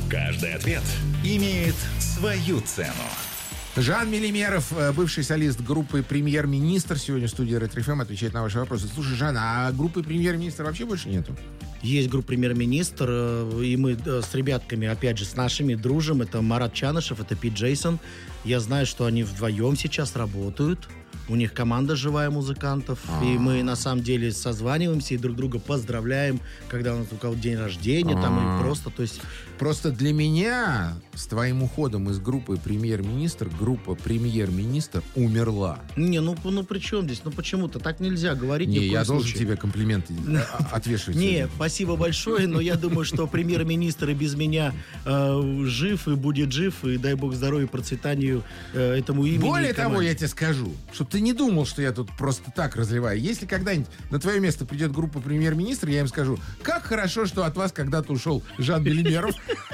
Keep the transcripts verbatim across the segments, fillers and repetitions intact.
Каждый ответ имеет свою цену. Жан Мелимеров, бывший солист группы «Премьер-министр», сегодня в студии Ретро эф эм отвечает на ваши вопросы. Слушай, Жан, а группы «Премьер-министр» вообще больше нету? Есть группа «Премьер-министр», и мы с ребятками, опять же, с нашими дружим. Это Марат Чанышев, это Пит Джейсон. Я знаю, что они вдвоем сейчас работают. У них команда живая музыкантов. А-а-а. И мы, на самом деле, созваниваемся и друг друга поздравляем, когда у нас у кого-то день рождения, там, или просто, то есть... Просто для меня с твоим уходом из группы «Премьер-министр» группа «Премьер-министр» умерла. Не, ну, ну при чем здесь? Ну почему-то так нельзя говорить. Не, я случае. должен тебе комплименты отвешивать. Не, спасибо большое, но я думаю, что премьер-министр и без меня э, жив и будет жив, и дай бог здоровья и процветанию э, этому имени. Более того, я тебе скажу, чтобы ты не думал, что я тут просто так разливаю. Если когда-нибудь на твое место придет группа «Премьер-министр», я им скажу, как хорошо, что от вас когда-то ушел Жан Мелимеров.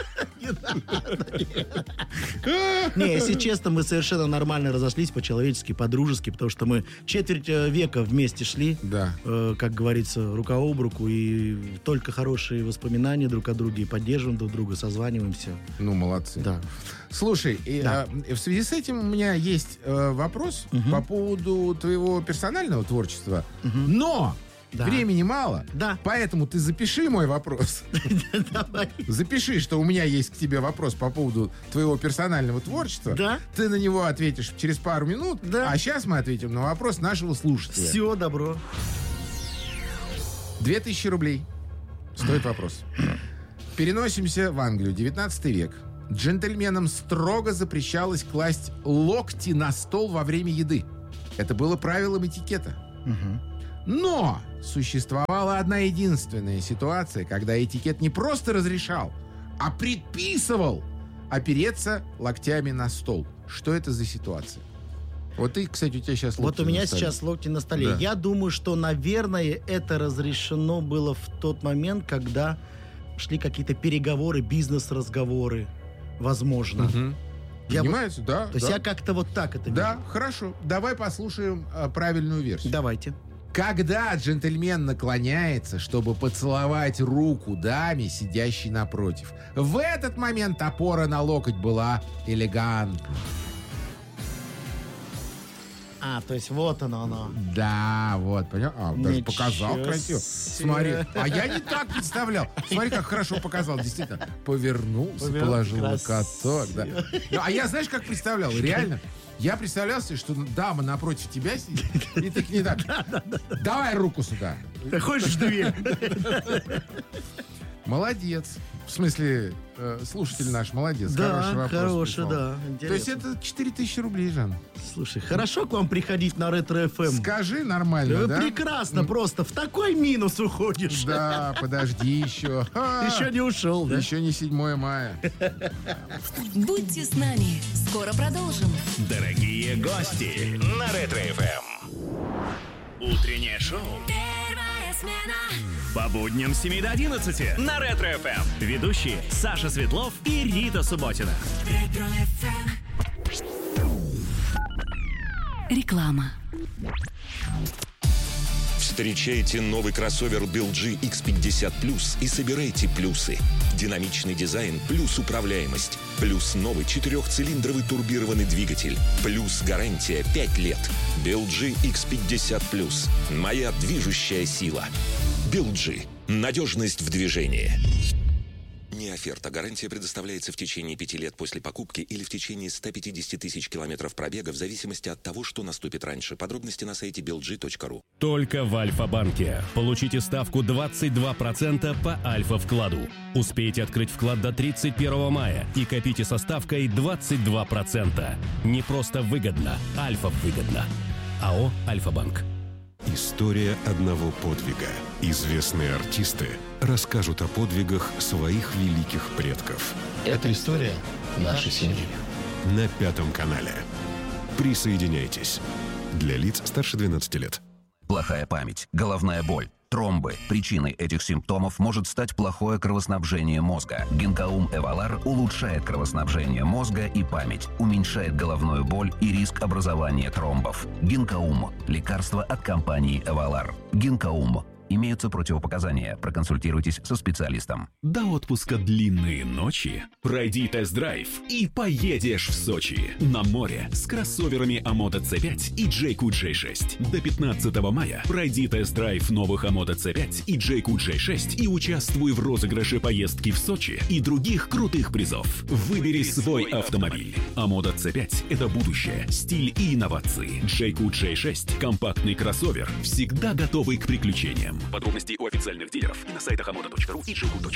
Не, если честно, мы совершенно нормально разошлись по-человечески, по-дружески, потому что мы четверть века вместе шли, да. э, как говорится, рука об руку, и только хорошие воспоминания друг о друге, и поддерживаем друг друга, созваниваемся. Ну, молодцы. Да. Слушай, да. э, в связи с этим у меня есть э, вопрос угу. по поводу твоего персонального творчества, угу. но... Да. Времени мало, да. Поэтому ты запиши мой вопрос. Давай. Запиши, что у меня есть к тебе вопрос по поводу твоего персонального творчества. Да. Ты на него ответишь через пару минут, да. А сейчас мы ответим на вопрос нашего слушателя. Все, добро. Две тысячи рублей стоит вопрос. Переносимся в Англию, девятнадцатый век. Джентльменам строго запрещалось класть локти на стол во время еды. Это было правилом этикета. Угу. Но существовала одна единственная ситуация, когда этикет не просто разрешал, а предписывал опереться локтями на стол. Что это за ситуация? Вот ты, кстати, у тебя сейчас локти. Вот у меня на столе. сейчас локти на столе. Да. Я думаю, что, наверное, это разрешено было в тот момент, когда шли какие-то переговоры, бизнес-разговоры. Возможно. Угу. Я Понимаете, вот, да. То есть да. я как-то вот так это вижу. Да, хорошо. Давай послушаем а, правильную версию. Давайте. Когда джентльмен наклоняется, чтобы поцеловать руку даме, сидящей напротив, в этот момент опора на локоть была элегантна. А, то есть вот оно, оно. Да, вот, понял? А, даже Ничего показал красиво. себе. Смотри, а я не так представлял. Смотри, как хорошо показал, действительно. Повернулся, Повернул, положил красиво. локоток. Да. Ну, а я, знаешь, как представлял? Реально. Я представлял себе, что дама напротив тебя сидит, и ты к ней так, давай руку сюда. Ты хочешь дверь? Молодец. В смысле, э, слушатель наш молодец. Да, хороший вопрос. хороший, прислал. да. Интересно. То есть это четыре тысячи рублей, Жан. Слушай, хорошо к вам приходить на Ретро эф эм. Скажи нормально, Вы да? прекрасно, просто в такой минус уходишь. Да, подожди еще. А, еще не ушел, да? Еще не седьмое мая. Будьте с нами. Скоро продолжим. Дорогие гости на Ретро эф эм. Утреннее шоу. Первая смена. По будням с семи до одиннадцати на Ретро эф эм. Ведущие Саша Светлов и Рита Субботина. Ретро эф эм. Реклама. Встречайте новый кроссовер би эл джи икс пятьдесят плюс и собирайте плюсы. Динамичный дизайн плюс управляемость. Плюс новый четырехцилиндровый турбированный двигатель. Плюс гарантия пять лет. би эл джи икс пятьдесят плюс. Моя движущая сила. би эл джи. Надежность в движении. Не оферта. Гарантия предоставляется в течение пяти лет после покупки или в течение ста пятидесяти тысяч километров пробега в зависимости от того, что наступит раньше. Подробности на сайте би эл джи точка ру. Только в Альфа-банке. Получите ставку двадцать два процента по Альфа-вкладу. Успейте открыть вклад до тридцать первого мая и копите со ставкой двадцать два процента. Не просто выгодно, Альфа-выгодно. АО «Альфа-банк». История одного подвига. Известные артисты расскажут о подвигах своих великих предков. Это история нашей семьи. На Пятом канале. Присоединяйтесь. Для лиц старше двенадцати лет. Плохая память, головная боль, тромбы. Причиной этих симптомов может стать плохое кровоснабжение мозга. Гинкаум Эвалар улучшает кровоснабжение мозга и память, уменьшает головную боль и риск образования тромбов. Гинкаум – лекарство от компании Эвалар. Гинкаум. Имеются противопоказания. Проконсультируйтесь со специалистом. До отпуска длинные ночи. Пройди тест-драйв и поедешь в Сочи. На море с кроссоверами Амода си пять и Джейку джей шесть. До пятнадцатого мая пройди тест-драйв новых Амода си пять и Джейку джей шесть и участвуй в розыгрыше поездки в Сочи и других крутых призов. Выбери свой автомобиль. Амода си пять – это будущее, стиль и инновации. Джейку джей шесть – компактный кроссовер, всегда готовый к приключениям. Подробности у официальных дилеров и на сайтах амода точка ру и джейку точка ру.